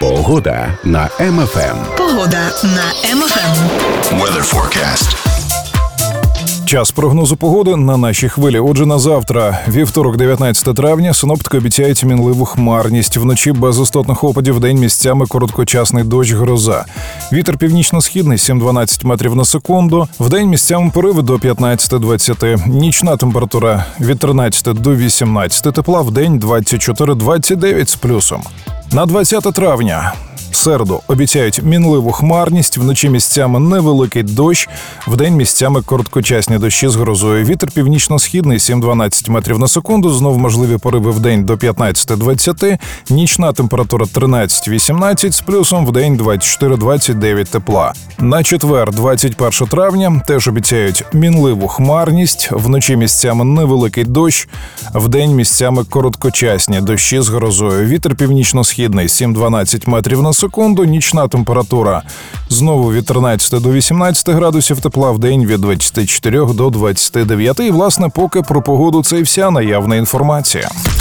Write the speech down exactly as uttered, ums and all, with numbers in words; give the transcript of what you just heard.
Погода на Ем Еф Ем. Погода на Ем Еф Ем. Weather forecast. Час прогнозу погоди на нашій хвилі. Отже, на завтра, вівторок, дев'ятнадцяте травня, синоптики обіцяють мінливу хмарність. Вночі без істотних опадів, вдень місцями короткочасний дощ, гроза. Вітер північно-східний сім-дванадцять метрів на секунду. Вдень місцями пориви до п'ятнадцять-двадцять. Нічна температура від тринадцять до вісімнадцять. Тепла вдень двадцять чотири - двадцять дев'ять з плюсом. На двадцяте травня. Середу обіцяють мінливу хмарність, вночі місцями невеликий дощ, вдень місцями короткочасні дощі з грозою. Вітер північно-східний сім-дванадцять метрів на секунду, знов можливі пориви вдень до п'ятнадцять-двадцять, нічна температура тринадцять-вісімнадцять з плюсом, вдень двадцять чотири - двадцять дев'ять тепла. На четвер, двадцять перше травня, теж обіцяють мінливу хмарність, вночі місцями невеликий дощ, вдень місцями короткочасні дощі з грозою. Вітер північно-східний сім-дванадцять метрів на секунду. Секунду, нічна температура знову від тринадцяти до вісімнадцяти градусів тепла, вдень від двадцяти чотирьох до двадцяти дев'яти. І, власне, поки про погоду це і вся наявна інформація.